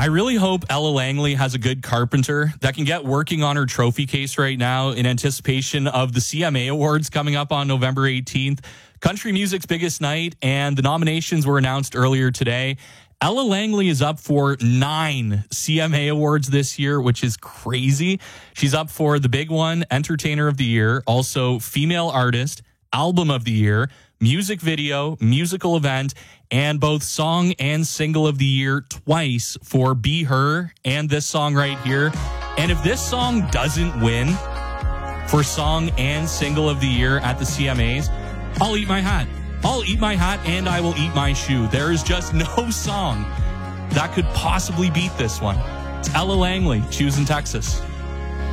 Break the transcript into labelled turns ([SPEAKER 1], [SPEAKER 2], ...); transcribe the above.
[SPEAKER 1] I really hope Ella Langley has a good carpenter that can get working on her trophy case right now in anticipation of the CMA Awards coming up on November 18th. Country music's biggest night, and the nominations were announced earlier today. Ella Langley is up for 9 CMA Awards this year, which is crazy. She's up for the big one, Entertainer of the Year, also Female Artist, Album of the Year, Music Video, Musical Event, and both Song and Single of the Year twice for Be Her and this song right here. And if this song doesn't win for Song and Single of the Year at the CMAs, I'll eat my hat. I'll eat my hat and I will eat my shoe. There is just no song that could possibly beat this one. It's Ella Langley, Choosing Texas.